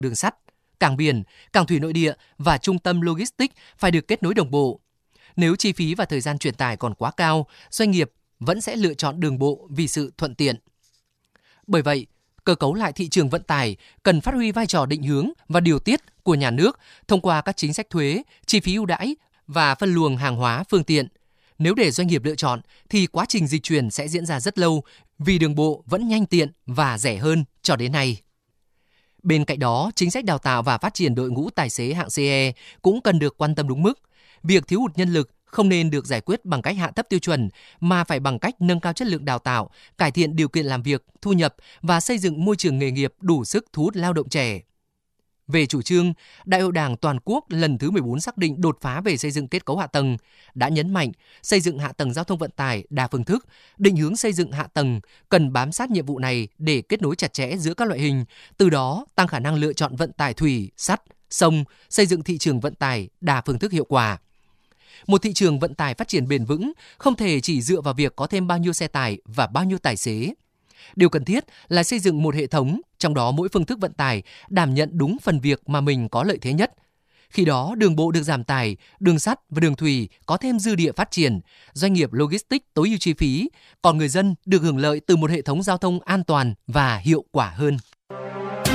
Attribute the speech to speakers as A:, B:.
A: đường sắt, cảng biển, cảng thủy nội địa và trung tâm logistics phải được kết nối đồng bộ. Nếu chi phí và thời gian truyền tải còn quá cao, doanh nghiệp vẫn sẽ lựa chọn đường bộ vì sự thuận tiện. Bởi vậy, cơ cấu lại thị trường vận tải cần phát huy vai trò định hướng và điều tiết của nhà nước thông qua các chính sách thuế, chi phí ưu đãi và phân luồng hàng hóa phương tiện. Nếu để doanh nghiệp lựa chọn thì quá trình dịch chuyển sẽ diễn ra rất lâu vì đường bộ vẫn nhanh tiện và rẻ hơn cho đến nay. Bên cạnh đó, chính sách đào tạo và phát triển đội ngũ tài xế hạng CE cũng cần được quan tâm đúng mức. Việc thiếu hụt nhân lực không nên được giải quyết bằng cách hạ thấp tiêu chuẩn, mà phải bằng cách nâng cao chất lượng đào tạo, cải thiện điều kiện làm việc, thu nhập và xây dựng môi trường nghề nghiệp đủ sức thu hút lao động trẻ. Về chủ trương, Đại hội Đảng toàn quốc lần thứ 14 xác định đột phá về xây dựng kết cấu hạ tầng, đã nhấn mạnh xây dựng hạ tầng giao thông vận tải đa phương thức, định hướng xây dựng hạ tầng cần bám sát nhiệm vụ này để kết nối chặt chẽ giữa các loại hình, từ đó tăng khả năng lựa chọn vận tải thủy, sắt, sông, xây dựng thị trường vận tải đa phương thức hiệu quả. Một thị trường vận tải phát triển bền vững không thể chỉ dựa vào việc có thêm bao nhiêu xe tải và bao nhiêu tài xế. Điều cần thiết là xây dựng một hệ thống, trong đó mỗi phương thức vận tải đảm nhận đúng phần việc mà mình có lợi thế nhất. Khi đó, đường bộ được giảm tải, đường sắt và đường thủy có thêm dư địa phát triển, doanh nghiệp logistics tối ưu chi phí, còn người dân được hưởng lợi từ một hệ thống giao thông an toàn và hiệu quả hơn.